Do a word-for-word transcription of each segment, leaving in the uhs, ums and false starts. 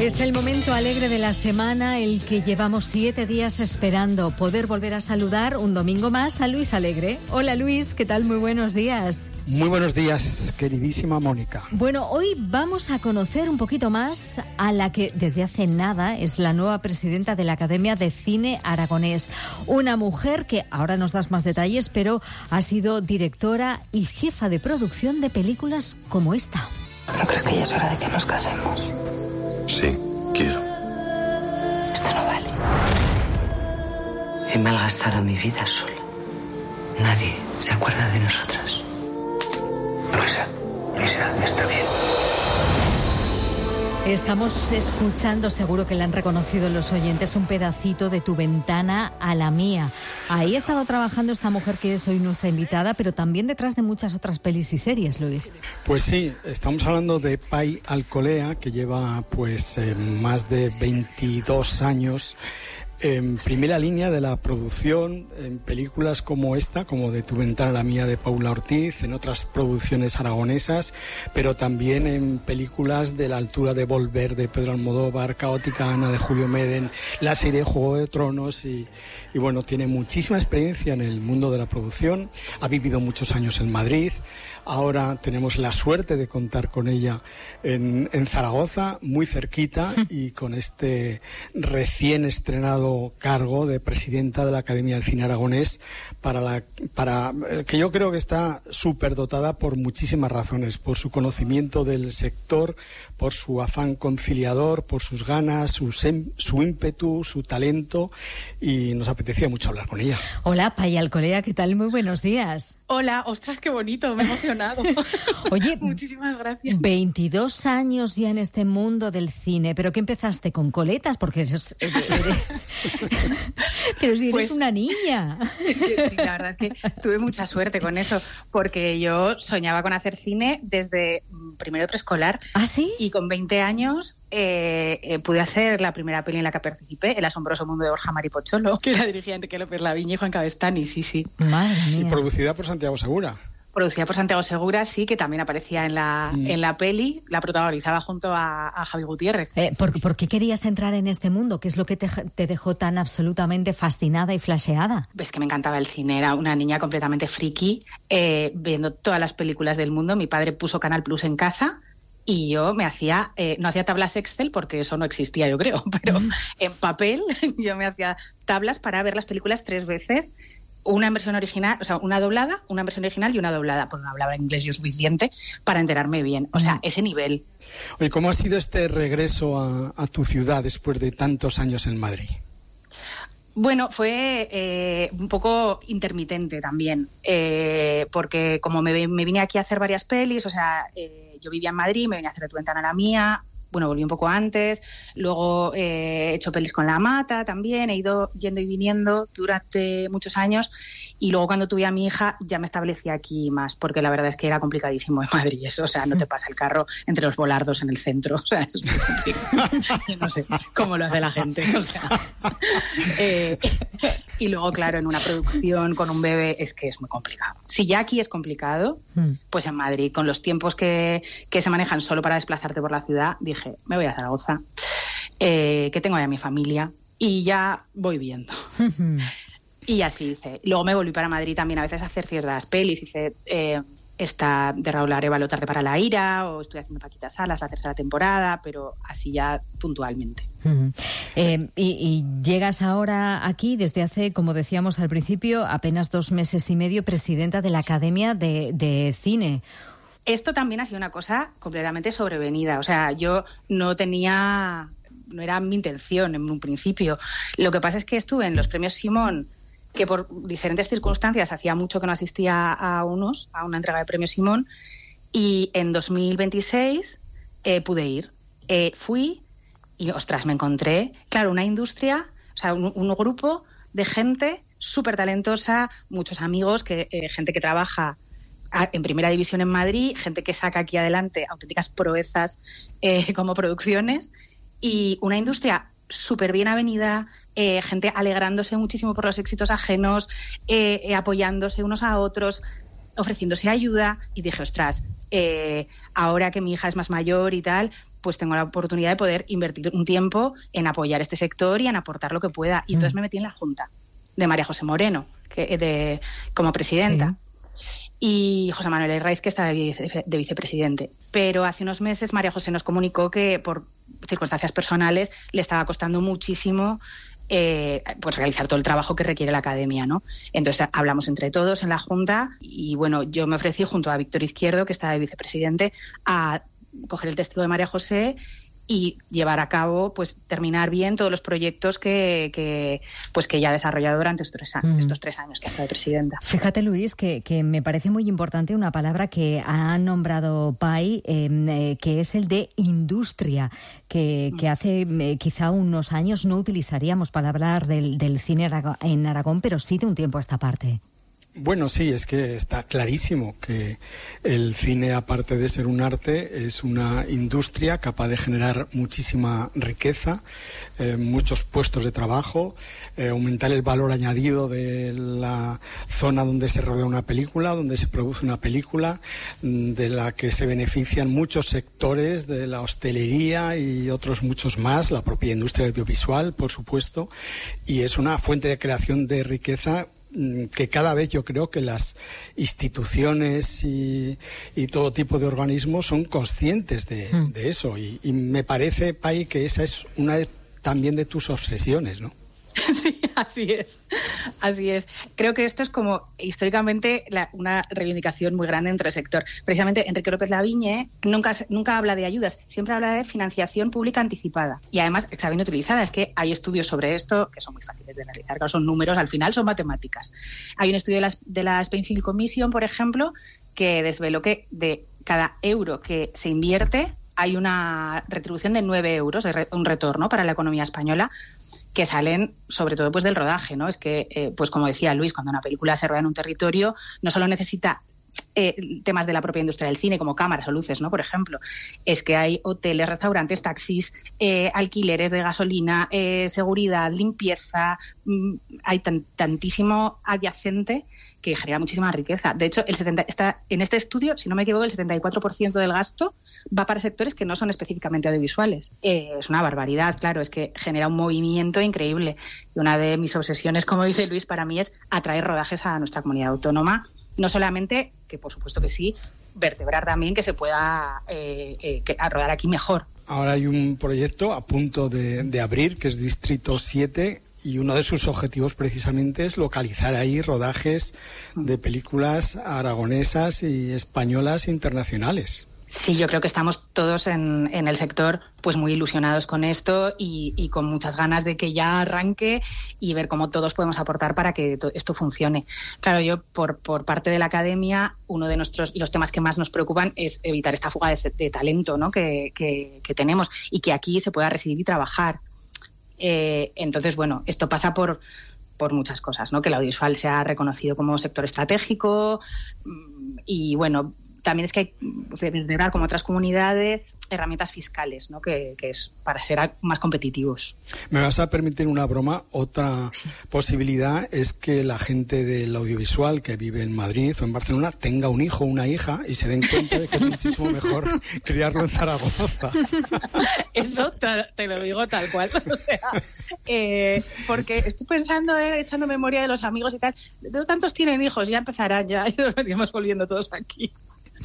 Es el momento alegre de la semana, el que llevamos siete días esperando, poder volver a saludar un domingo más a Luis Alegre. Hola Luis, ¿qué tal? Muy buenos días. Muy buenos días, queridísima Mónica. Bueno, hoy vamos a conocer un poquito más a la que desde hace nada es la nueva presidenta de la Academia de Cine Aragonés. Una mujer que, ahora nos das más detalles, pero ha sido directora y jefa de producción de películas como esta. ¿No crees que ya es hora de que nos casemos? Sí, quiero. Esto no vale. He malgastado mi vida sola. Nadie se acuerda de nosotras. Luisa, Luisa, está bien. Estamos escuchando, seguro que la han reconocido los oyentes, un pedacito de Tu ventana a la mía. Ahí ha estado trabajando esta mujer que es hoy nuestra invitada, pero también detrás de muchas otras pelis y series, Luis. Pues sí, estamos hablando de Pai Alcolea, que lleva pues eh, más de veintidós años en primera línea de la producción, en películas como esta, como de Tu ventana a la mía de Paula Ortiz, en otras producciones aragonesas, pero también en películas de la altura de Volver de Pedro Almodóvar, Caótica Ana de Julio Meden, la serie Juego de Tronos y, y bueno, tiene muchísima experiencia en el mundo de la producción, ha vivido muchos años en Madrid. Ahora tenemos la suerte de contar con ella en, en Zaragoza, muy cerquita, y con este recién estrenado cargo de presidenta de la Academia del Cine Aragonés, para la para que yo creo que está súper dotada por muchísimas razones, por su conocimiento del sector, por su afán conciliador, por sus ganas, su, sem, su ímpetu, su talento, y nos apetecía mucho hablar con ella. Hola, Pai Alcolea, ¿qué tal? Muy buenos días. Hola, ostras, qué bonito, me emociono. Oye, muchísimas gracias. veintidós años ya en este mundo del cine, pero ¿qué empezaste con coletas? Porque eres, eres, eres... pero si eres pues, una niña. Es que sí, la verdad es que tuve mucha suerte con eso, porque yo soñaba con hacer cine desde primero de preescolar. ¿Ah, sí? Y con veinte años eh, eh, pude hacer la primera peli en la que participé, El asombroso mundo de Borja Maripocholo, que la dirigía Enrique López Laviña y Juan Cabestany, sí, sí. Madre mía. Y producida por Santiago Segura. Producida por Santiago Segura, sí, que también aparecía en la mm. en la peli, la protagonizaba junto a, a Javi Gutiérrez. Eh, ¿por, ¿Por qué querías entrar en este mundo? ¿Qué es lo que te, te dejó tan absolutamente fascinada y flasheada? Es que me encantaba el cine, era una niña completamente friki, eh, viendo todas las películas del mundo. Mi padre puso Canal Plus en casa y yo me hacía, eh, no hacía tablas Excel porque eso no existía, yo creo, pero mm. en papel yo me hacía tablas para ver las películas tres veces. Una en versión original, o sea, una doblada, una en versión original y una doblada, pues no hablaba inglés yo suficiente para enterarme bien. O sea, ese nivel. Oye, ¿cómo ha sido este regreso a, a tu ciudad después de tantos años en Madrid? Bueno, fue eh, un poco intermitente también, eh, porque como me, me vine aquí a hacer varias pelis, o sea, eh, yo vivía en Madrid, me venía a hacer de Tu ventana a la mía. Bueno, volví un poco antes, luego eh, he hecho pelis con La Mata también, he ido yendo y viniendo durante muchos años, y luego cuando tuve a mi hija ya me establecí aquí más, porque la verdad es que era complicadísimo en Madrid eso, o sea, no te pasa el carro entre los volardos en el centro, o sea, es muy complicado. Yo no sé cómo lo hace la gente, o sea. Eh, y luego, claro, en una producción con un bebé es que es muy complicado. Si ya aquí es complicado, pues en Madrid, con los tiempos que, que se manejan solo para desplazarte por la ciudad, dije, me voy a Zaragoza, eh, que tengo ya mi familia y ya voy viendo. Y así hice. Luego me volví para Madrid también a veces a hacer ciertas pelis. Hice eh, esta de Raúl Arévalo, Tarde para la ira, o estoy haciendo Paquita Salas, la tercera temporada, pero así ya puntualmente. Uh-huh. Eh, y, y llegas ahora aquí desde hace, como decíamos al principio, apenas dos meses y medio, presidenta de la Academia de, de Cine. Esto también ha sido una cosa completamente sobrevenida. O sea, yo no tenía, no era mi intención en un principio. Lo que pasa es que estuve en los premios Simón, que por diferentes circunstancias hacía mucho que no asistía a unos, a una entrega de premios Simón, y en dos mil veintiséis eh, pude ir. Eh, fui y, ostras, me encontré, claro, una industria, o sea, un, un grupo de gente súper talentosa, muchos amigos, que eh, gente que trabaja en primera división en Madrid, gente que saca aquí adelante auténticas proezas eh, como producciones, y una industria súper bien avenida, eh, gente alegrándose muchísimo por los éxitos ajenos, eh, eh, apoyándose unos a otros, ofreciéndose ayuda, y dije, ostras, eh, ahora que mi hija es más mayor y tal, pues tengo la oportunidad de poder invertir un tiempo en apoyar este sector y en aportar lo que pueda. Y entonces mm. me metí en la Junta de María José Moreno, que de como presidenta. Sí. Y José Manuel Herraiz, que está de, vice, de vicepresidente. Pero hace unos meses María José nos comunicó que por circunstancias personales le estaba costando muchísimo eh, pues realizar todo el trabajo que requiere la academia, ¿no? Entonces hablamos entre todos en la Junta y bueno, yo me ofrecí junto a Víctor Izquierdo, que está de vicepresidente, a coger el testigo de María José y llevar a cabo, pues terminar bien todos los proyectos que, que pues que ya ha desarrollado durante estos tres, años, mm. estos tres años que ha estado de presidenta. Fíjate, Luis, que, que me parece muy importante una palabra que ha nombrado Pai, eh, que es el de industria, que, mm. que hace eh, quizá unos años no utilizaríamos para hablar del, del cine en Aragón, pero sí de un tiempo a esta parte. Bueno, sí, es que está clarísimo que el cine, aparte de ser un arte, es una industria capaz de generar muchísima riqueza, eh, muchos puestos de trabajo, eh, aumentar el valor añadido de la zona donde se rodea una película, donde se produce una película, de la que se benefician muchos sectores de la hostelería y otros muchos más, la propia industria audiovisual, por supuesto, y es una fuente de creación de riqueza que cada vez yo creo que las instituciones y, y todo tipo de organismos son conscientes de, mm. de eso y, y me parece, Pai, que esa es una de, también de tus obsesiones, ¿no? Sí, así es, así es. Creo que esto es como históricamente la, una reivindicación muy grande entre el sector. Precisamente Enrique López Lavigne nunca, nunca habla de ayudas, siempre habla de financiación pública anticipada. Y además está bien utilizada, es que hay estudios sobre esto que son muy fáciles de analizar, claro, son números, al final son matemáticas. Hay un estudio de la, de la Spainfield Commission, por ejemplo, que desveló que de cada euro que se invierte hay una retribución de nueve euros, de re, un retorno para la economía española, que salen sobre todo pues del rodaje, ¿no? Es que, eh, pues como decía Luis, cuando una película se roda en un territorio, no solo necesita eh, temas de la propia industria del cine, como cámaras o luces, ¿no? Por ejemplo, es que hay hoteles, restaurantes, taxis, eh, alquileres de gasolina, eh, seguridad, limpieza, mmm, hay tan, tantísimo adyacente que genera muchísima riqueza. De hecho, el setenta, está, en este estudio, si no me equivoco, el setenta y cuatro por ciento del gasto va para sectores que no son específicamente audiovisuales. Eh, es una barbaridad, claro, es que genera un movimiento increíble. Y una de mis obsesiones, como dice Luis, para mí es atraer rodajes a nuestra comunidad autónoma. No solamente, que por supuesto que sí, vertebrar también que se pueda eh, eh, que, a rodar aquí mejor. Ahora hay un proyecto a punto de, de abrir, que es Distrito siete, y uno de sus objetivos precisamente es localizar ahí rodajes de películas aragonesas y españolas internacionales. Sí, yo creo que estamos todos en, en el sector pues muy ilusionados con esto y, y con muchas ganas de que ya arranque y ver cómo todos podemos aportar para que to- esto funcione. Claro, yo por, por parte de la academia, uno de nuestros y los temas que más nos preocupan es evitar esta fuga de, de talento, ¿no? que, que, que tenemos y que aquí se pueda residir y trabajar. Eh, entonces, bueno, esto pasa por, por muchas cosas, ¿no? Que el audiovisual se ha reconocido como sector estratégico y, bueno, también es que hay que integrar, como otras comunidades, herramientas fiscales, ¿no? Que, que es para ser más competitivos. Me vas a permitir una broma. Otra sí. posibilidad es que la gente del audiovisual que vive en Madrid o en Barcelona tenga un hijo o una hija y se den cuenta de que es muchísimo mejor criarlo en Zaragoza. Eso te, te lo digo tal cual. O sea, eh, porque estoy pensando, eh, echando memoria de los amigos y tal. De tantos tienen hijos, ya empezarán, ya y nos venimos volviendo todos aquí.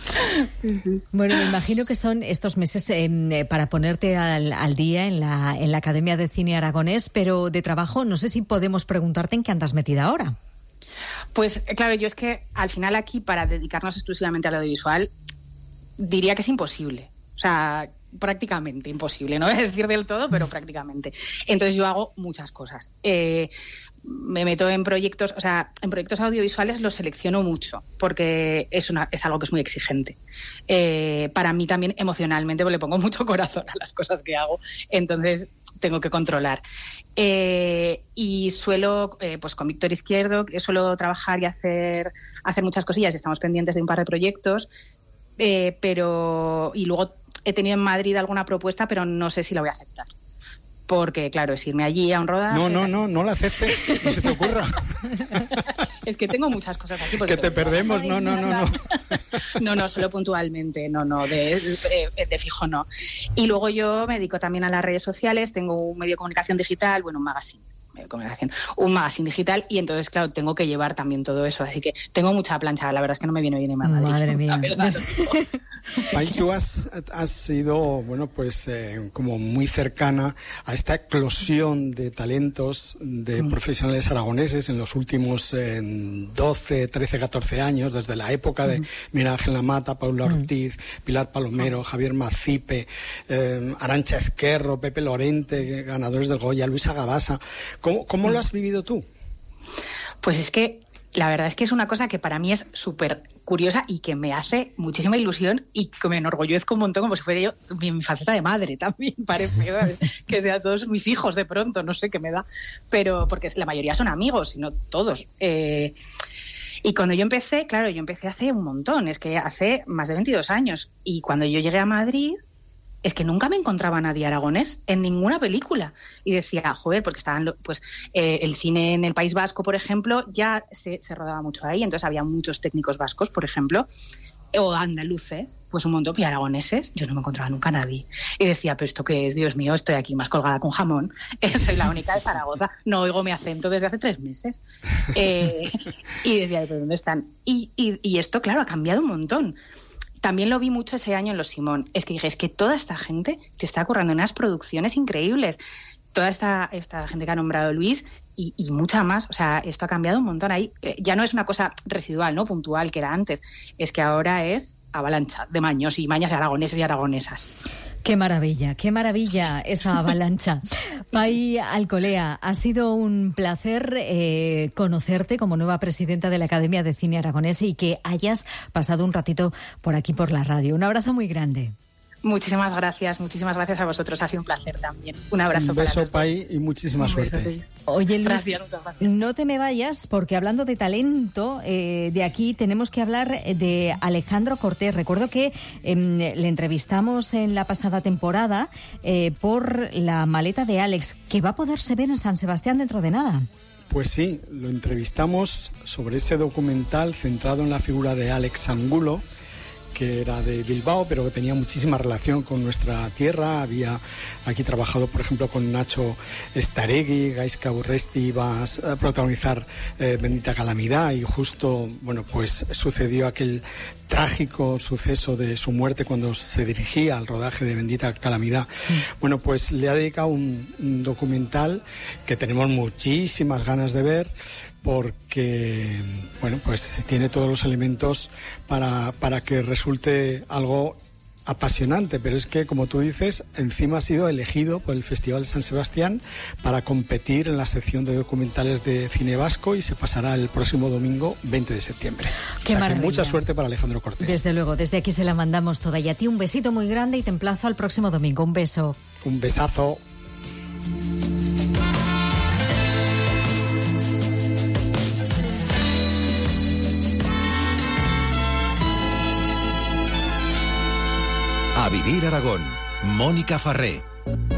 Sí, sí. Bueno, me imagino que son estos meses eh, para ponerte al, al día en la, en la Academia de Cine Aragonés, pero de trabajo no sé si podemos preguntarte en qué andas metida ahora. Pues claro, yo es que al final aquí para dedicarnos exclusivamente al audiovisual diría que es imposible. O sea, prácticamente imposible. No voy a decir del todo, pero prácticamente. Entonces yo hago muchas cosas. Eh, me meto en proyectos, o sea, en proyectos audiovisuales los selecciono mucho porque es una es algo que es muy exigente. Eh, para mí también emocionalmente le pongo mucho corazón a las cosas que hago, entonces tengo que controlar. Eh, y suelo, eh, pues con Víctor Izquierdo, suelo trabajar y hacer, hacer muchas cosillas y estamos pendientes de un par de proyectos, eh, pero y luego he tenido en Madrid alguna propuesta, pero no sé si la voy a aceptar. Porque, claro, es irme allí a un rodaje... No, no, no, no la aceptes, ni se te ocurra. Es que tengo muchas cosas aquí. Que te perdemos, no, no, no, no. No, no, solo puntualmente, no, no, de, de, de fijo no. Y luego yo me dedico también a las redes sociales, tengo un medio de comunicación digital, bueno, un magazine. Comunicación, un magazine digital, y entonces, claro, tengo que llevar también todo eso, así que tengo mucha plancha, la verdad es que no me viene bien irme a Madrid. Madre mía. La verdad, Pai, tú has, has sido, bueno, pues eh, como muy cercana a esta eclosión de talentos de mm. profesionales aragoneses en los últimos eh, doce, trece, catorce años, desde la época de mm. Miguel Ángel Lamata, Paula Ortiz, mm. Pilar Palomero, mm. Javier Macipe, eh, Arantxa Ezquerro, Pepe Lorente, ganadores del Goya, Luisa Gabasa. ¿Cómo, cómo lo has vivido tú? Pues es que la verdad es que es una cosa que para mí es súper curiosa y que me hace muchísima ilusión y que me enorgullezco un montón, como si fuera yo mi faceta de madre también, parece, ¿sabes? Que sean todos mis hijos de pronto, no sé qué me da, pero porque la mayoría son amigos, si no todos. Eh, y cuando yo empecé, claro, yo empecé hace un montón, es que hace más de veintidós años, y cuando yo llegué a Madrid, es que nunca me encontraba nadie aragonés en ninguna película. Y decía, joder, porque estaban, pues, eh, el cine en el País Vasco, por ejemplo, ya se, se rodaba mucho ahí, entonces había muchos técnicos vascos, por ejemplo, o andaluces, pues un montón, y aragoneses, yo no me encontraba nunca nadie. Y decía, pero ¿esto qué es? Dios mío, estoy aquí más colgada con jamón, soy la única de Zaragoza, no oigo mi acento desde hace tres meses. Eh, y decía, ¿pero dónde están? Y, y, y esto, claro, ha cambiado un montón. También lo vi mucho ese año en Los Simón. Es que dije, es que toda esta gente te está currando unas producciones increíbles. Toda esta, esta gente que ha nombrado Luis y, y mucha más. O sea, esto ha cambiado un montón ahí. Eh, ya no es una cosa residual, ¿no? Puntual, que era antes. Es que ahora es avalancha de maños y mañas aragoneses y aragonesas. Qué maravilla, qué maravilla esa avalancha. Pai Alcolea, ha sido un placer eh, conocerte como nueva presidenta de la Academia de Cine Aragonés y que hayas pasado un ratito por aquí por la radio. Un abrazo muy grande. Muchísimas gracias, muchísimas gracias a vosotros. Ha sido un placer también. Un abrazo un beso, para los Pai, dos. Y muchísima un suerte. Beso, Oye, Luis, gracias, muchas gracias. No te me vayas, porque hablando de talento, eh, de aquí tenemos que hablar de Alejandro Cortés. Recuerdo que eh, le entrevistamos en la pasada temporada eh, por La maleta de Alex, que va a poderse ver en San Sebastián dentro de nada. Pues sí, lo entrevistamos sobre ese documental centrado en la figura de Alex Angulo, que era de Bilbao, pero que tenía muchísima relación con nuestra tierra. Había aquí trabajado, por ejemplo, con Nacho Staregui, Gaizka Urresti, iba a protagonizar eh, Bendita Calamidad, y justo, bueno, pues sucedió aquel trágico suceso de su muerte cuando se dirigía al rodaje de Bendita Calamidad. Mm. Bueno, pues le ha dedicado un, un documental que tenemos muchísimas ganas de ver, porque, bueno, pues tiene todos los elementos para, para que resulte algo apasionante, pero es que, como tú dices, encima ha sido elegido por el Festival de San Sebastián para competir en la sección de documentales de cine vasco, y se pasará el próximo domingo veinte de septiembre. Qué o sea, maravilla. Que mucha suerte para Alejandro Cortés. Desde luego, desde aquí se la mandamos toda, y a ti un besito muy grande y te emplazo al próximo domingo. Un beso. Un besazo. A Vivir Aragón, Mónica Farré.